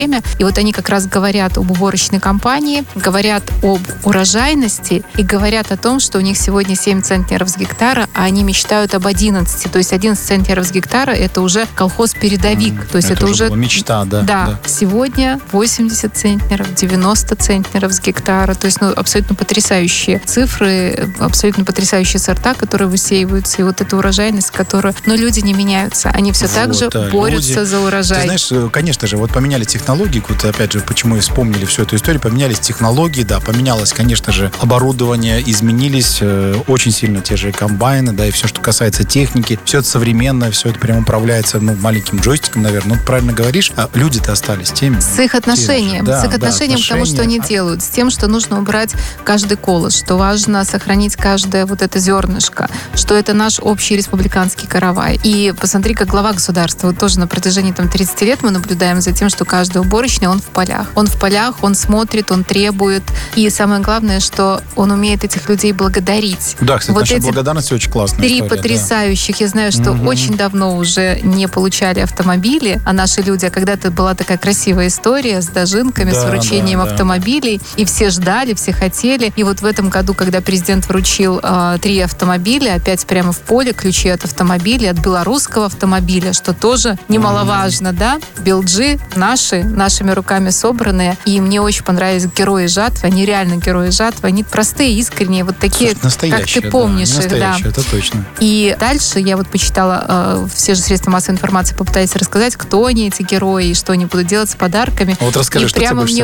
время. И вот они как раз говорят об уборочной компании, говорят об урожайности и говорят о том, что у них сегодня 7 центнеров с гектара, а они мечтают об 11. То есть 11 центнеров с гектара — это уже колхоз-передовик. То есть это уже мечта, да. Да. Сегодня 80 центнеров, 90 центнеров с гектара. То есть абсолютно потрясающие цифры, абсолютно потрясающие сорта, которые высеиваются. И вот эта урожайность, которую... Но люди не меняются. Они все так же борются за урожай. Ты знаешь, конечно же, вот поменялись технологии. Вот опять же, почему и вспомнили всю эту историю. Поменялись технологии, да, поменялось, конечно же, оборудование, изменились очень сильно те же комбайны, да, и все, что касается техники. Все это современное, все это прям управляется, маленьким джойстиком, наверное. Ну, правильно говоришь, а люди-то остались теми. С их отношением. Да, с их отношением к тому, что они делают. С тем, что нужно убрать каждый колос, что важно сохранить каждое вот это зернышко, что это наш общий республиканский каравай. И посмотри, как глава государства, вот тоже на протяжении 30 лет мы наблюдаем за тем, что каждый уборочный, он в полях. Он в полях, он смотрит, он требует. И самое главное, что он умеет этих людей благодарить. Да, кстати, вот наша благодарность очень классная. 3 потрясающих. Да. Я знаю, что очень давно уже не получали автомобили, а наши люди, когда-то была такая красивая история с дожинками, с вручением автомобилей, и все ждали, все хотели. И вот в этом году, когда президент вручил 3 автомобиля, опять прямо в поле, ключи от автомобиля, от белорусского автомобиля, что тоже немаловажно, да? Белджи нашими руками собранные. И мне очень понравились герои жатвы. Они реально герои жатвы. Они простые, искренние, вот такие, как ты помнишь их. Да, это точно. И дальше я вот почитала, все же средства массовой информации попытались рассказать, кто они, эти герои, и что они будут делать с подарками. Вот расскажи, и что прямо тебе мне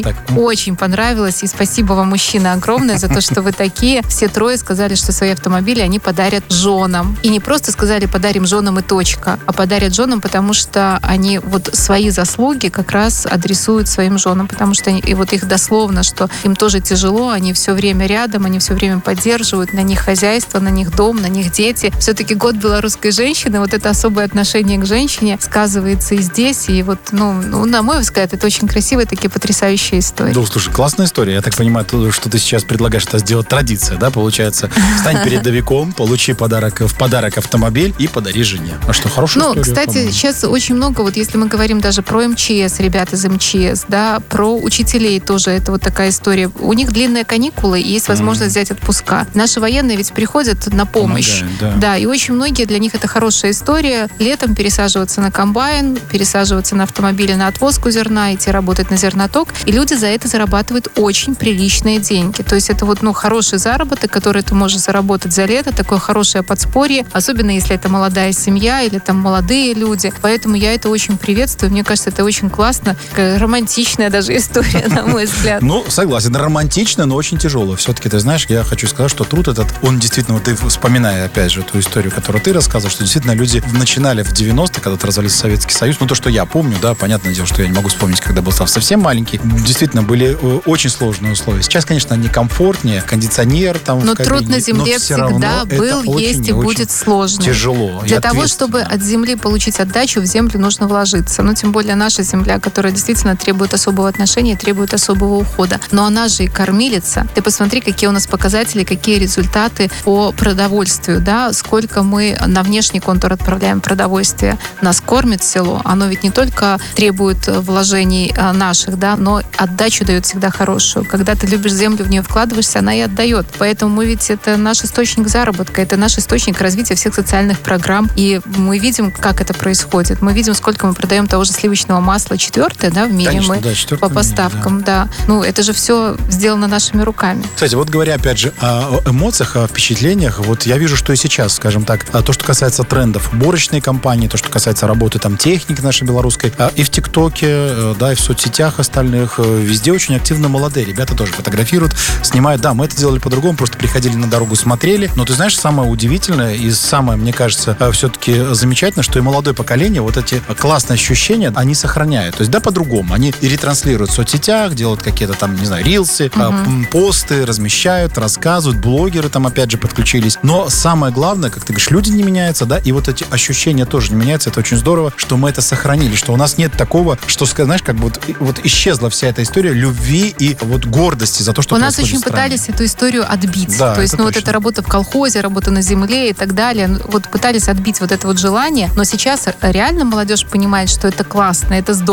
очень понравилось. И спасибо вам, мужчина, огромное за то, что вы такие. Все 3 сказали, что свои автомобили они подарят женам. И не просто сказали, подарим женам и точка, а подарят женам, потому что они вот свои заслуги как раз адресуют своим женам, потому что и вот их дословно, что им тоже тяжело, они все время рядом, они все время поддерживают, на них хозяйство, на них дом, на них дети. Все-таки год белорусской женщины, вот это особое отношение к женщине сказывается и здесь, и вот, на мой взгляд, это очень красивые, такие потрясающие истории. Да, слушай, классная история. Я так понимаю, что ты сейчас предлагаешь это сделать традиция, да, получается? Стань передовиком, получи в подарок автомобиль и подари жене. А что, хорошая история? Кстати, по-моему. Сейчас очень много, вот если мы говорим даже про МЧС, ребят из МЧС, да, про учителей тоже, это вот такая история. У них длинные каникулы, и есть возможность взять отпуска. Наши военные ведь приходят на помощь. Помогают, да, и очень многие, для них это хорошая история. Летом пересаживаться на комбайн, пересаживаться на автомобили на отвозку зерна, идти работать на зерноток. И люди за это зарабатывают очень приличные деньги. То есть это вот, хороший заработок, который ты можешь заработать за лето, такое хорошее подспорье, особенно если это молодая семья или там молодые люди. Поэтому я это очень приветствую. Мне кажется, это очень классно. Такая романтичная даже история, на мой взгляд. Согласен, романтично, но очень тяжело. Все-таки, ты знаешь, я хочу сказать, что труд этот, он действительно, вот ты вспоминая, опять же, ту историю, которую ты рассказывал, что действительно люди начинали в 90-е, когда развалился Советский Союз, то, что я помню, да, понятное дело, что я не могу вспомнить, когда был совсем маленький, действительно, были очень сложные условия. Сейчас, конечно, они комфортнее, кондиционер там но в кабине, труд на земле всегда был, есть и будет сложный. Тяжело. Для того, чтобы от земли получить отдачу, в землю нужно вложиться. Тем более наша земля, которая действительно требует особого отношения, требует особого ухода. Но она же и кормилица. Ты посмотри, какие у нас показатели, какие результаты по продовольствию, да, сколько мы на внешний контур отправляем продовольствие. Нас кормит село. Оно ведь не только требует вложений наших, да, но отдачу дает всегда хорошую. Когда ты любишь землю, в нее вкладываешься, она и отдает. Поэтому это наш источник заработка, это наш источник развития всех социальных программ. И мы видим, как это происходит. Мы видим, сколько мы продаем того же сливочного масла, 4-е, да, в мире. Конечно, мы по поставкам, да. Это же все сделано нашими руками. Кстати, вот говоря, опять же, о эмоциях, о впечатлениях, вот я вижу, что и сейчас, скажем так, то, что касается трендов уборочной компании, то, что касается работы техники нашей белорусской, и в ТикТоке, да, и в соцсетях остальных, везде очень активно молодые ребята тоже фотографируют, снимают. Да, мы это делали по-другому, просто приходили на дорогу, смотрели. Но ты знаешь, самое удивительное и самое, мне кажется, все-таки замечательно, что и молодое поколение вот эти классные ощущения, они сохраняют. То есть, да, по-другому. Они и ретранслируют в соцсетях, делают какие-то там, не знаю, рилсы, посты, размещают, рассказывают, блогеры там опять же подключились. Но самое главное, как ты говоришь, люди не меняются, да, и вот эти ощущения тоже не меняются. Это очень здорово, что мы это сохранили, что у нас нет такого, что, знаешь, как бы вот исчезла вся эта история любви и вот гордости за то, что происходит в стране. У нас очень пытались эту историю отбить. Да, то есть, вот эта работа в колхозе, работа на земле и так далее. Вот пытались отбить вот это вот желание, но сейчас реально молодежь понимает, что это классно, это здорово.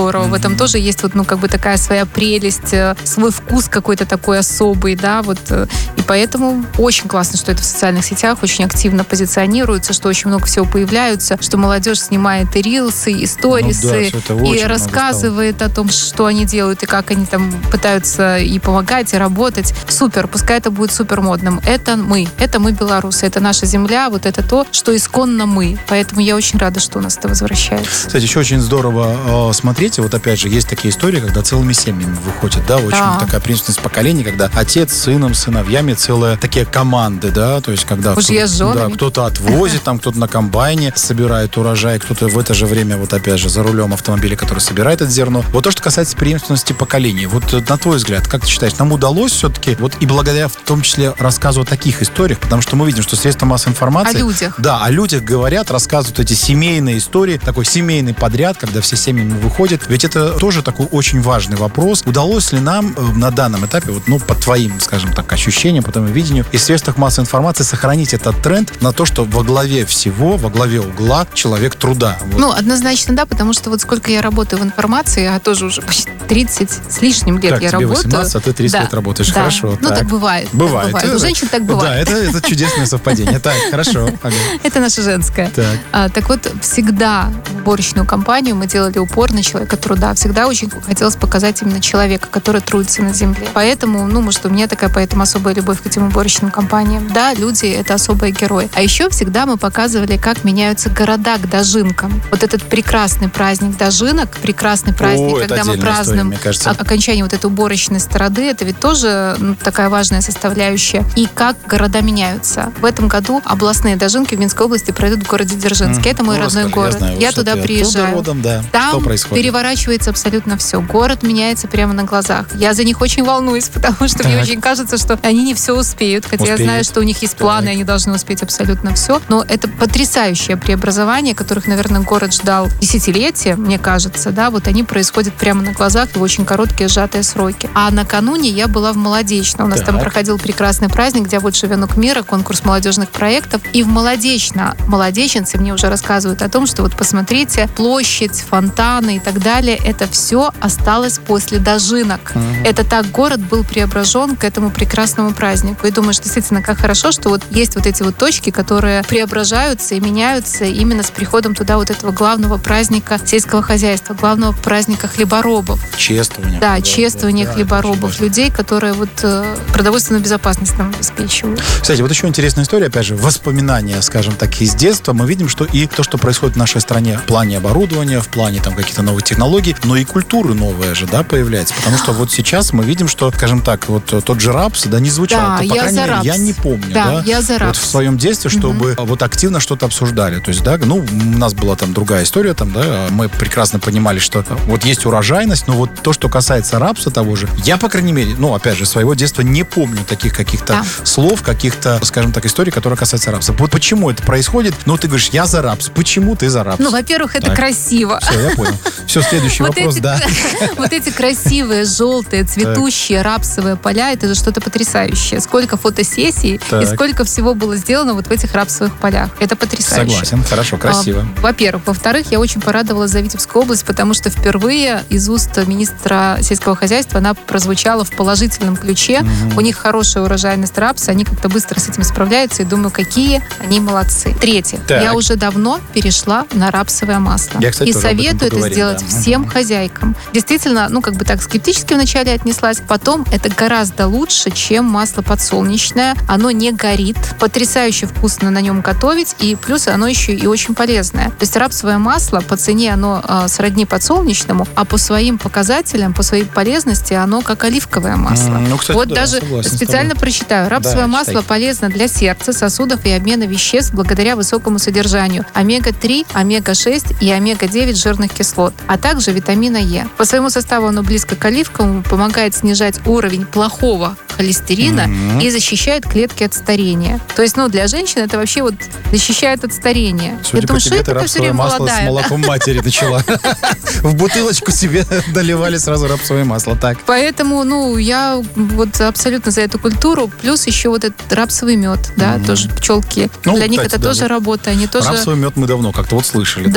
здорово. В этом тоже есть вот, ну, как бы такая своя прелесть, свой вкус какой-то такой особый, да, вот. И поэтому очень классно, что это в социальных сетях очень активно позиционируется, что очень много всего появляется, что молодежь снимает и рилсы, и сторисы, и рассказывает о том, что они делают, и как они там пытаются и помогать, и работать. Супер, пускай это будет супер модным. Это мы белорусы, это наша земля, вот это то, что исконно мы. Поэтому я очень рада, что у нас это возвращается. Кстати, еще очень здорово смотреть, вот опять же, есть такие истории, когда целыми семьями выходят, да, очень такая преемственность поколений, когда отец с сыном, сыновьями, целые такие команды, да, то есть когда кто-то отвозит, там кто-то на комбайне собирает урожай, кто-то в это же время, вот опять же, за рулем автомобиля, который собирает это зерно. Вот то, что касается преемственности поколений, вот на твой взгляд, как ты считаешь, нам удалось все-таки, вот и благодаря в том числе рассказу о таких историях, потому что мы видим, что средства массовой информации... О людях. Да, о людях говорят, рассказывают эти семейные истории, такой семейный подряд, когда все семьи выходят. Ведь это тоже такой очень важный вопрос. Удалось ли нам на данном этапе, вот, ну, по твоим, скажем так, ощущениям, по твоему видению, и в средствах массовой информации сохранить этот тренд на то, что во главе всего, во главе угла человек труда? Вот. Ну, однозначно, да, потому что вот сколько я работаю в информации, я тоже уже почти 30 с лишним лет как, я тебе работаю. 18, а ты 30 лет работаешь. Да. Хорошо. Ну, так бывает. Бывает. У женщин так бывает. Да, это чудесное совпадение. Так, хорошо. Это наше женское. Так вот, всегда в уборочную компанию мы делали упор на человека труда. Всегда очень хотелось показать именно человека, который трудится на земле. Поэтому, ну, может, у меня такая поэтому особая любовь к этим уборочным компаниям. Да, люди — это особые герои. А еще всегда мы показывали, как меняются города к дожинкам. Вот этот прекрасный праздник дожинок, прекрасный праздник, когда мы празднуем окончание вот этой уборочной страды, это ведь тоже такая важная составляющая. И как города меняются. В этом году областные дожинки в Минской области пройдут в городе Дзержинске. Это мой родной город. Я туда приезжаю. Родом, да. Там переворачивается абсолютно все. Город меняется прямо на глазах. Я за них очень волнуюсь, потому что мне очень кажется, что они не все успеют. Хотя я знаю, что у них есть планы, и они должны успеть абсолютно все. Но это потрясающее преобразование, которых, наверное, город ждал десятилетия, мне кажется. Да, вот они происходят прямо на глазах и в очень короткие сжатые сроки. А накануне я была в Молодечно. У нас там проходил прекрасный праздник «Дя больше венок мира», конкурс молодежных проектов. И в молодеченцы мне уже рассказывают о том, что вот посмотрите, площадь, фонтаны и так далее, это все осталось после дожинок. Это так город был преображен к этому прекрасному празднику. И думаешь, действительно, как хорошо, что вот есть вот эти вот точки, которые преображаются и меняются именно с приходом туда вот этого главного праздника сельского хозяйства, главного праздника хлеборобов. Чествование. Да, чествование хлеборобов, людей, которые вот продовольственную безопасность нам обеспечивают. Кстати, вот еще интересная история, опять же, воспоминания, скажем так, из детства. Мы видим, что и то, что происходит в нашей стране в плане оборудования, в плане там каких-то новых технологий, но и культуры новая же, да, появляется. Потому что вот сейчас мы видим, что, скажем так, вот тот же рапс, да, не звучал. Да, по крайней мере, я не помню, да. Я за рапс. Вот в своем детстве, чтобы вот активно что-то обсуждали. То есть, да, ну, у нас была там другая история, там, да, мы прекрасно понимали, что вот есть урожайность, но вот то, что касается рапса того же, я, по крайней мере, ну, опять же, своего детства не помню таких каких-то слов, каких-то, скажем так, историй, которые касаются рапса. Вот почему это происходит? Ну, ты говоришь, я за рапс. Почему ты за рапс? Ну, во-первых, это красиво. Все, я понял. Все, следующий вопрос, да. Вот эти красивые, желтые, цветущие рапсовые поля, это же что-то потрясающее. Сколько фотосессий и сколько всего было сделано вот в этих рапсовых полях. Это потрясающе. Согласен, хорошо, красиво. Во-первых. Во-вторых, я очень порадовалась за Витебскую область, потому что впервые из уст министра сельского хозяйства она прозвучала в положительном ключе. У них хорошая урожайность рапса, они как-то быстро с этим справляются, и думаю, какие они молодцы. В-третьих, я уже давно перешла на рапсовое масло. И советую это сделать всем хозяйкам. Действительно, ну, как бы так скептически вначале отнеслась. Потом это гораздо лучше, чем масло подсолнечное. Оно не горит. Потрясающе вкусно на нем готовить. И плюс оно еще и очень полезное. То есть рапсовое масло по цене оно сродни подсолнечному, а по своим показателям, по своей полезности оно как оливковое масло. Ну, кстати, вот даже специально прочитаю. Рапсовое масло полезно для сердца, сосудов и обмена веществ благодаря высокому содержанию омега-3, омега-6 и омега-9 жирных кислот, а также витамина Е. По своему составу оно близко к оливковому, помогает снижать уровень плохого холестерина и защищает клетки от старения. То есть, для женщин это вообще вот защищает от старения. Судя Я думаю, по тебе, ты рапсовое масло молодая, с молоком матери начала. В бутылочку себе доливали сразу рапсовое масло. Так. Поэтому, я вот абсолютно за эту культуру. Плюс еще вот этот рапсовый мед, да, тоже пчелки. Для них это тоже работа. Они тоже... Рапсовый мед мы давно как-то вот слышали.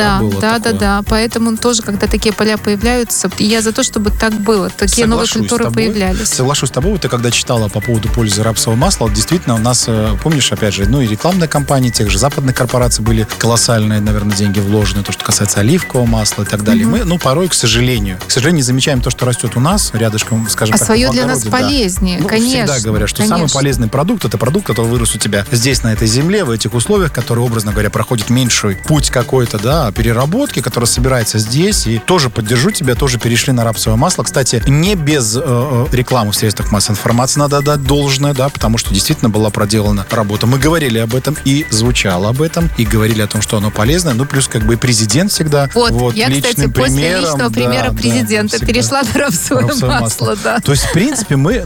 Да. Поэтому тоже, когда такие поля появляются, я за то, чтобы так было. Такие новые культуры появлялись. Соглашусь с тобой. Ты когда читала по поводу пользы рапсового масла, действительно у нас, помнишь, опять же, и рекламные кампании тех же западных корпораций были колоссальные, наверное, деньги вложены, то, что касается оливкового масла и так далее. Мы, порой, к сожалению, не замечаем то, что растет у нас рядышком, скажем так, свое для нас полезнее, конечно. Всегда говорят, что самый полезный продукт — это продукт, который вырос у тебя здесь, на этой земле, в этих условиях, который, образно говоря, проходит меньший путь какой-то, переработки, который собирается здесь. И тоже поддержу тебя, тоже перешли на рапсовое масло. Кстати, не без рекламы в средствах массовой информации надо отдать должное, потому что действительно была проделана работа. Мы говорили об этом и звучало об этом, и говорили о том, что оно полезное. Плюс и президент всегда. Я, кстати, после личного примера президента перешла на рапсовое масло. То есть, в принципе, мы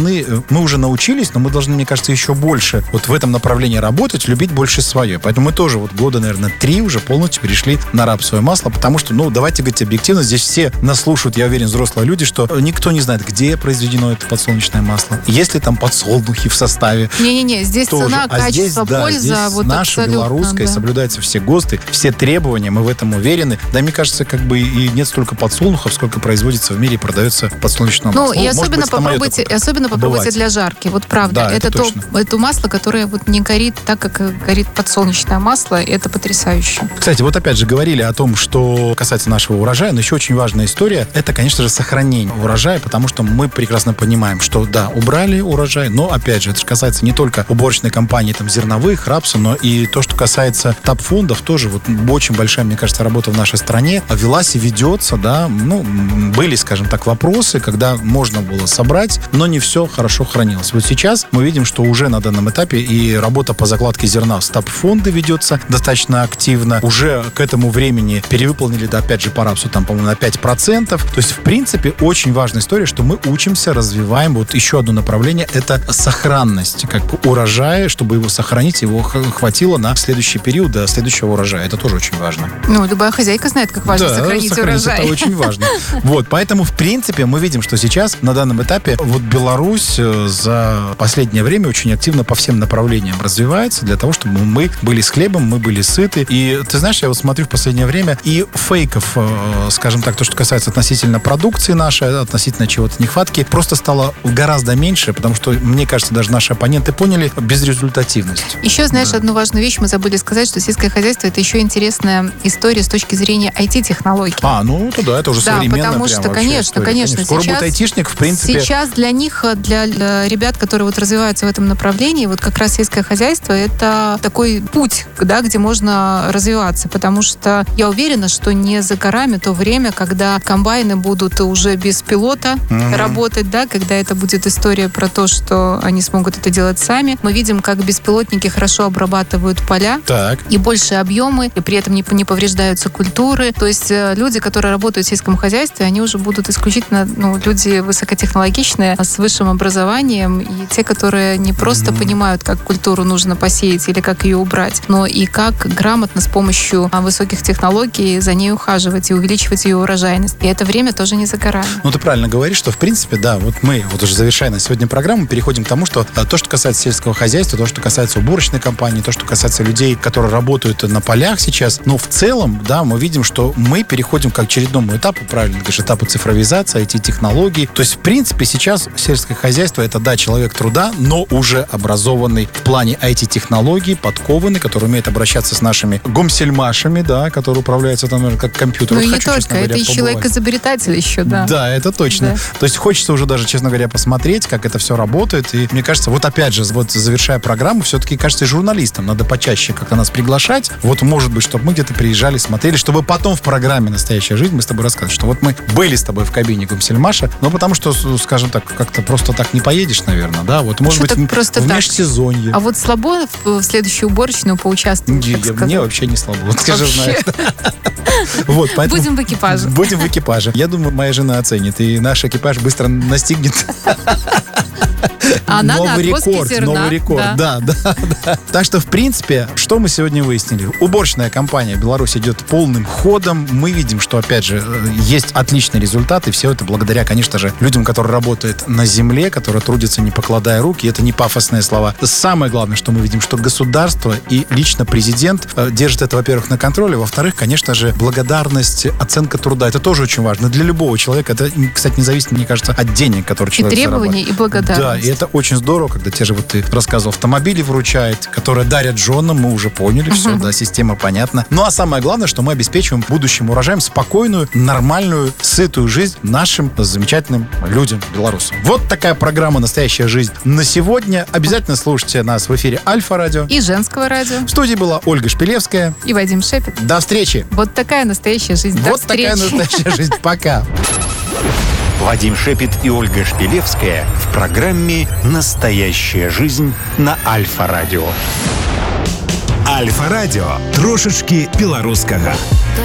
уже научились, но мы должны, мне кажется, еще больше в этом направлении работать, любить больше свое. Поэтому мы тоже года, наверное, 3 уже полностью перешли на рапсовое масло, потому что, давайте говорить объективно, здесь все нас слушают, я уверен, взрослые люди, что никто не знает, где произведено это подсолнечное масло, есть ли там подсолнухи в составе. Не-не-не, здесь тоже. Цена, качество, польза. Здесь наше белорусское, соблюдаются все ГОСТы, все требования, мы в этом уверены. Да, мне кажется, и нет столько подсолнухов, сколько производится в мире и продается подсолнечного масла. И особенно попробуйте для жарки. Вот правда, это масло, которое не горит так, как горит подсолнечное масло, это потрясающе. Кстати, опять же говорили о том, что касается нашего урожая, но еще очень важная история, это, конечно же, сохранение урожая, потому что мы прекрасно понимаем, что, убрали урожай, но, опять же, это же касается не только уборочной компании, зерновых, рапса, но и то, что касается тап-фондов, тоже очень большая, мне кажется, работа в нашей стране велась и ведется, были, скажем так, вопросы, когда можно было собрать, но не все хорошо хранилось. Сейчас мы видим, что уже на данном этапе и работа по закладке зерна в стап-фонды ведется достаточно активно. Уже к этому времени перевыполнили, опять же, по рапсу, по-моему, на 5%. То есть, в принципе, очень важная история, что мы учимся, развиваем еще одно направление, это сохранность урожая, чтобы его сохранить, его хватило на следующий период, до следующего урожая. Это тоже очень важно. Любая хозяйка знает, как важно сохранить урожай. Это очень важно. Поэтому, в принципе, мы видим, что сейчас на данном этапе Беларусь за последнее время очень активно по всем направлениям развивается для того, чтобы мы были с хлебом, мы были сыты. И ты знаешь, я смотрю в последнее время и фейков, скажем так, то, что касается относительно продукции нашей, относительно чего-то нехватки, просто стало гораздо меньше, потому что, мне кажется, даже наши оппоненты поняли безрезультативность. Еще, знаешь, одну важную вещь мы забыли сказать, что сельское хозяйство — это еще интересная история с точки зрения IT-технологий. Это уже современно. Потому что, конечно. Скоро будет айтишник, в принципе. Сейчас для них, для ребят, которые развиваются в этом направлении, как раз сельское хозяйство — это такой путь, где можно развиваться, потому что я уверена, что не за горами то время, когда комбайны будут уже без пилота работать, когда это будет история про то, что они смогут это делать сами. Мы видим, как беспилотники хорошо обрабатывают поля и большие объемы, и при этом не повреждаются культуры. То есть люди, которые работают в сельском хозяйстве, они уже будут исключительно люди высокотехнологичные, с высшим образованием, и те, которые не просто понимают, как культуру нужно посеять или как ее убрать, но и как грамотно с помощью высоких технологий за ней ухаживать и увеличивать ее урожайность. И это время тоже не за горами. Ты правильно говоришь, что в принципе, мы уже завершая на сегодня программу, переходим к тому, что то, что касается сельского хозяйства, то, что касается уборочной компании, то, что касается людей, которые работают на полях сейчас, в целом, мы видим, что мы переходим к очередному этапу, правильно говоришь, этапу цифровизации, IT-технологий. То есть, в принципе, сейчас сельское хозяйство — это, человек труда, но уже образованный в плане IT-технологий, подкованный, который умеет обращаться с нашими гомсельмашами, которые управляются как компьютер. И не только, это и человек-изобретатель еще, Да, это точно. Да. То есть хочется уже даже, честно говоря, посмотреть, как это все работает. И мне кажется, опять же, завершая программу, все-таки, кажется, и журналистам надо почаще как-то нас приглашать. Может быть, чтобы мы где-то приезжали, смотрели, чтобы потом в программе «Настоящая жизнь» мы с тобой рассказывали, что мы были с тобой в кабине гомсельмаша, потому что, скажем так, как-то просто так не поедешь, наверное, может быть, просто в межсезонье. А слабо в следующую уборочную поучаствовать, мне вообще не слабо. Ты же знаешь. Будем в экипаже. Будем в экипаже. Я думаю, моя жена оценит, и наш экипаж быстро настигнет. Она на новый отвозке рекорд, зерна, новый рекорд. Да. Так что, в принципе, что мы сегодня выяснили? Уборочная кампания в Беларуси идет полным ходом. Мы видим, что, опять же, есть отличные результаты. Все это благодаря, конечно же, людям, которые работают на земле, которые трудятся, не покладая руки. Это не пафосные слова. Самое главное, что мы видим, что государство и лично президент держат это, во-первых, на контроле. Во-вторых, конечно же, благодарность, оценка труда. Это тоже очень важно. Для любого человека. Это, кстати, не зависит, мне кажется, от денег, которые человек зарабатывает. И требования, и благодарность. Да, и это очень здорово, когда те же, вот ты рассказывал, автомобили вручают, которые дарят женам, мы уже поняли, все, да, система понятна. Ну, а самое главное, что мы обеспечиваем будущим урожаем спокойную, нормальную, сытую жизнь нашим замечательным людям, белорусам. Вот такая программа «Настоящая жизнь» на сегодня. Обязательно слушайте нас в эфире Альфа-радио. И женского радио. В студии была Ольга Шпилевская. И Вадим Шепет. До встречи. Вот такая настоящая жизнь. До встречи. Такая настоящая жизнь. Пока. Вадим Шепет и Ольга Шпилевская в программе «Настоящая жизнь» на Альфа-радио. Альфа-радіо. Трошечки білоруського.